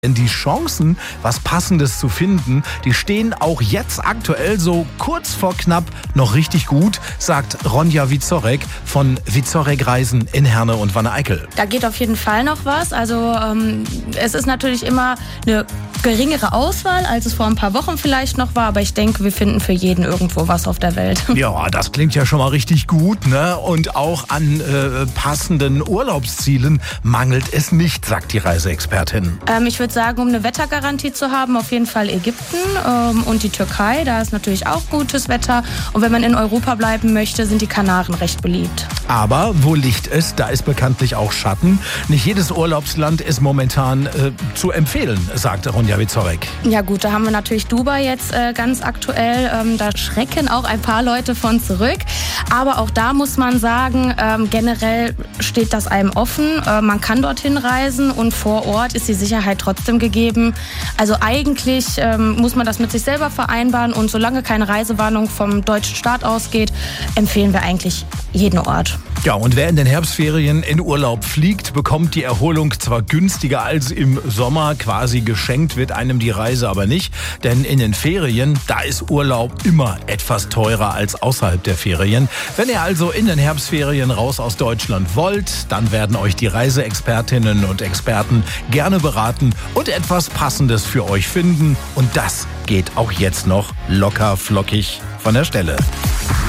Denn die Chancen, was Passendes zu finden, die stehen auch jetzt aktuell so kurz vor knapp noch richtig gut, sagt Ronja Wieczorek von Wieczorek Reisen in Herne und Wanne-Eickel. Da geht auf jeden Fall noch was. Also es ist natürlich immer eine geringere Auswahl, als es vor ein paar Wochen vielleicht noch war. Aber ich denke, wir finden für jeden irgendwo was auf der Welt. Ja, das klingt ja schon mal richtig gut, ne? Und auch an passenden Urlaubszielen mangelt es nicht, sagt die Reiseexpertin. Ich würde sagen, um eine Wettergarantie zu haben, auf jeden Fall Ägypten und die Türkei. Da ist natürlich auch gutes Wetter. Und wenn man in Europa bleiben möchte, sind die Kanaren recht beliebt. Aber wo Licht ist, da ist bekanntlich auch Schatten. Nicht jedes Urlaubsland ist momentan zu empfehlen, sagt Ronja Wieczorek. Ja gut, da haben wir natürlich Dubai jetzt ganz aktuell. Da schrecken auch ein paar Leute von zurück. Aber auch da muss man sagen, generell steht das einem offen. Man kann dorthin reisen und vor Ort ist die Sicherheit trotzdem gegeben. Also eigentlich muss man das mit sich selber vereinbaren und solange keine Reisewarnung vom deutschen Staat ausgeht, empfehlen wir eigentlich jeden Ort. Ja, und wer in den Herbstferien in Urlaub fliegt, bekommt die Erholung zwar günstiger als im Sommer, quasi geschenkt wird einem die Reise aber nicht, denn in den Ferien, da ist Urlaub immer etwas teurer als außerhalb der Ferien. Wenn ihr also in den Herbstferien raus aus Deutschland wollt, dann werden euch die Reiseexpertinnen und Experten gerne beraten und etwas Passendes für euch finden. Und das geht auch jetzt noch locker flockig von der Stelle.